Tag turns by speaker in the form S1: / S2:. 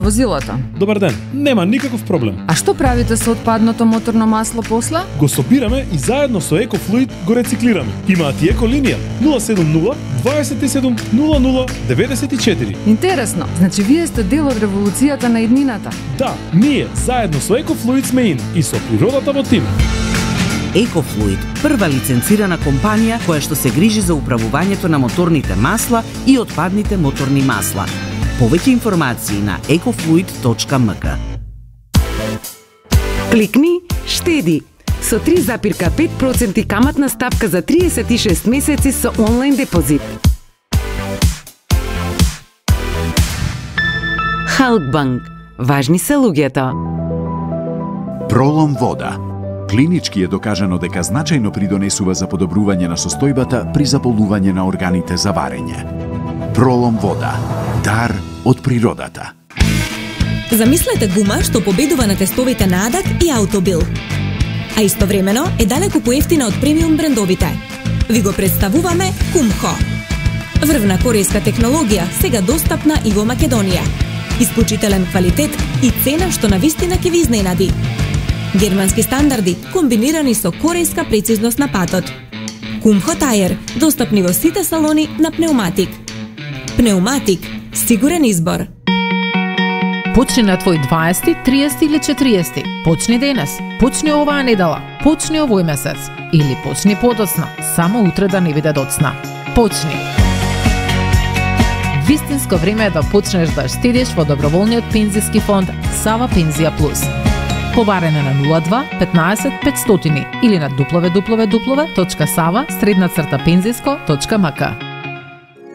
S1: возилата.
S2: Добар ден, нема никаков проблем.
S1: А што правите со отпадното моторно масло после?
S2: Го собираме и заедно со EcoFluid го рециклираме. Имаат и еко линија 070 27 00 94.
S1: Интересно, значи вие сте дел од револуцијата на иднината.
S2: Да, ние заедно со EcoFluid сме ин и со природата во тим.
S3: EcoFluid, прва лиценцирана компанија која што се грижи за управувањето на моторните масла и отпадните моторни масла. Повеќе информации на ecofluid.mk.
S4: Кликни, штеди. Со 3,5% каматна стапка за 36 месеци со онлайн депозит. Халкбанк. Важни се луѓето.
S5: Пролом вода. Клинички е докажано дека значајно придонесува за подобрување на состојбата при заболување на органите за варење. Пролом вода. Дар од природата.
S6: Замислете гума што победува на тестовите на Адак и Аутобил. А истовремено е далеку поевтина од премиум брендовите. Ви го представуваме Кумхо. Врвна корејска технологија, сега достапна и во Македонија. Исклучителен квалитет и цена што навистина ќе ви изненади. Германски стандарди комбинирани со корејска прецизност на патот. Кумхо Тајер, достапни во сите салони на Пнеуматик. Пнеуматик, сигурен избор.
S7: Почни на твој 20, 30 или 40. Почни денес, почни оваа недела, почни овој месец или почни подоцна, само утре да не биде доцна. Почни. Вистинско време е да почнеш да штедиш во доброволниот пензиски фонд Сава Пензија Плюс. Побарене на 02 15 500 или на www.sava-penzijsko.mk.